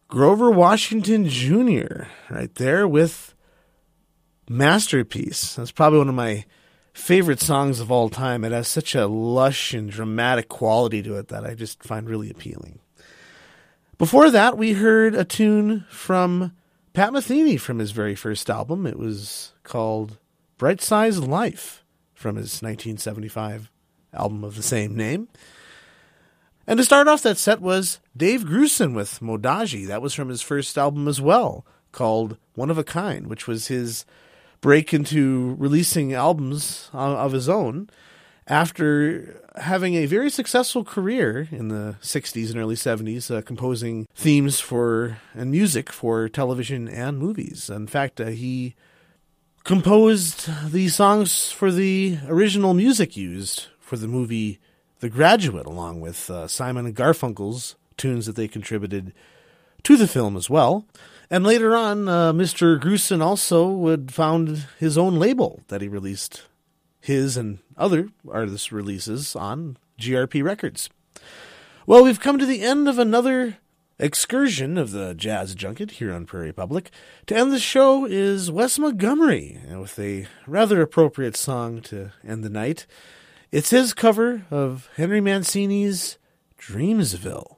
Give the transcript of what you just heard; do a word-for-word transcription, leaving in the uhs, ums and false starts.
Grover Washington Junior right there with Masterpiece. That's probably one of my favorite songs of all time. It has such a lush and dramatic quality to it that I just find really appealing. Before that, we heard a tune from Pat Metheny from his very first album. It was called Bright Size Life from his nineteen seventy-five album of the same name. And to start off that set was Dave Grusin with Modaji. That was from his first album as well, called One of a Kind, which was his break into releasing albums of his own after having a very successful career in the sixties and early seventies, uh, composing themes for and music for television and movies. In fact, uh, he composed the songs for the original music used for the movie The Graduate, along with uh, Simon and Garfunkel's tunes that they contributed to the film as well. And later on, uh, Mister Grusin also would found his own label that he released his and other artists' releases on G R P Records. Well, we've come to the end of another excursion of the Jazz Junket here on Prairie Public. To end the show is Wes Montgomery, with a rather appropriate song to end the night. It's his cover of Henry Mancini's Dreamsville.